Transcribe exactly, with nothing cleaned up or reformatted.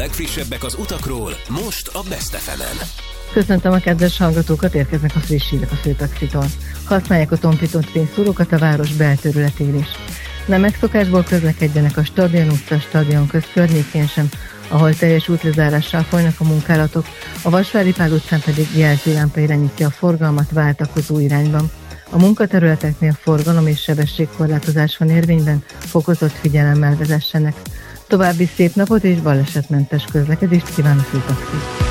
legfrissebbek az utakról, most a Best ef emen. Köszöntöm a kedves hallgatókat, érkeznek a friss hírek a főtaxitól. Használják a tompított fényszórókat a város belterületén is. Nem megszokásból közlekedjenek a Stadion utca, Stadion köz környékén sem, ahol teljes útlezárással folynak a munkálatok, a Vasvári Pál utcán pedig jelzőlámpa irányítja a forgalmat váltakozó irányban. A munkaterületeknél forgalom és sebességkorlátozás van érvényben, fokozott figyelemmel vezessenek. További szép napot és balesetmentes közlekedést kíván a főtaxi.